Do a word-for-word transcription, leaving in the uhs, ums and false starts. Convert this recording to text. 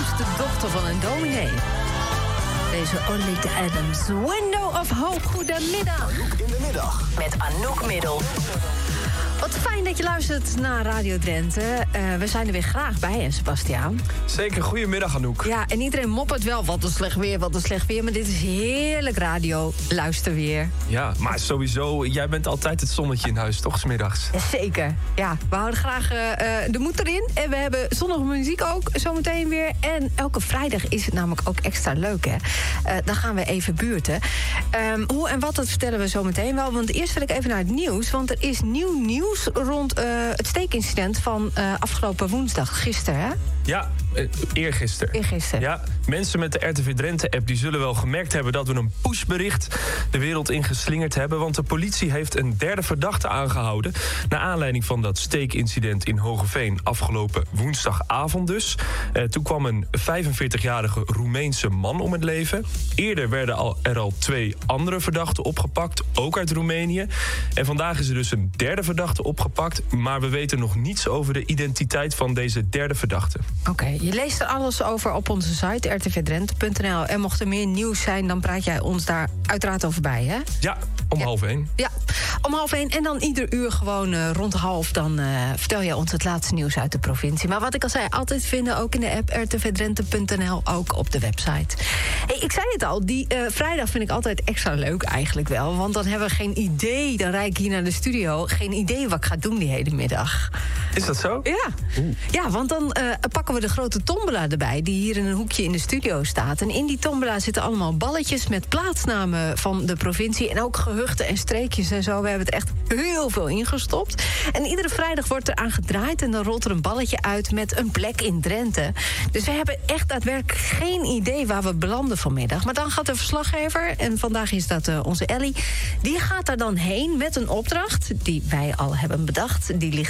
jongste dochter van een dominee. Deze Olita Adams, Window of Hope. Goedemiddag. Anouk in de middag. Met Anouk Middel. Wat fijn dat je luistert naar Radio Drenthe. Uh, we zijn er weer graag bij, hè, Sebastiaan? Zeker, goedemiddag Anouk. Ja, en iedereen moppert wel, wat een slecht weer, wat een slecht weer. Maar dit is heerlijk radio, luisterweer. Ja, maar sowieso, jij bent altijd het zonnetje in huis, toch, 's middags? Zeker, ja. We houden graag uh, de moed erin. En we hebben zonnige muziek ook zometeen weer. En elke vrijdag is het namelijk ook extra leuk, hè. Uh, dan gaan we even buurten. Um, hoe en wat, dat vertellen we zometeen wel. Want eerst wil ik even naar het nieuws. Want er is nieuw nieuws rond uh, het steekincident van uh, afgelopen woensdag, gisteren, hè? Ja, eh, eergisteren. Eergisteren. Ja, mensen met de R T V Drenthe-app die zullen wel gemerkt hebben dat we een pushbericht de wereld ingeslingerd hebben. Want de politie heeft een derde verdachte aangehouden naar aanleiding van dat steekincident in Hoogeveen afgelopen woensdagavond dus. Eh, toen kwam een vijfenveertigjarige Roemeense man om het leven. Eerder werden al, er al twee andere verdachten opgepakt, ook uit Roemenië. En vandaag is er dus een derde verdachte opgepakt, maar we weten nog niets over de identiteit van deze derde verdachte. Oké, okay, je leest er alles over op onze site r t v drenthe punt n l. En mocht er meer nieuws zijn, dan praat jij ons daar uiteraard over bij, hè? Ja, om ja. half één. Ja, om half één. En dan ieder uur gewoon uh, rond half, dan uh, vertel jij ons het laatste nieuws uit de provincie. Maar wat ik al zei, altijd vinden, ook in de app r t v drenthe punt n l, ook op de website. Hey, ik zei het al, die uh, vrijdag vind ik altijd extra leuk eigenlijk wel. Want dan hebben we geen idee, dan rijd ik hier naar de studio, geen idee wat ik ga doen die hele middag. Is dat zo? Ja, Oeh. ja want dan uh, pakken we de grote tombola erbij, die hier in een hoekje in de studio staat. En in die tombola zitten allemaal balletjes met plaatsnamen van de provincie en ook gehuchten en streekjes en zo. We hebben het echt heel veel ingestopt. En iedere vrijdag wordt er aan gedraaid en dan rolt er een balletje uit met een plek in Drenthe. Dus we hebben echt daadwerkelijk geen idee waar we belanden vanmiddag. Maar dan gaat de verslaggever, en vandaag is dat uh, onze Ellie, die gaat daar dan heen met een opdracht die wij al hebben bedacht. Die ligt